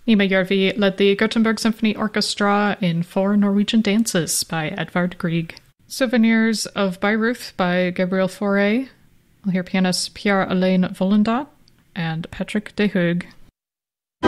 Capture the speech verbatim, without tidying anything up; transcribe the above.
Nima Järvi led the Gothenburg Symphony Orchestra in Four Norwegian Dances by Edvard Grieg. Souvenirs of Bayreuth by Gabriel Fauré. We'll hear pianists Pierre-Alain Vollendat and Patrick De Hoog.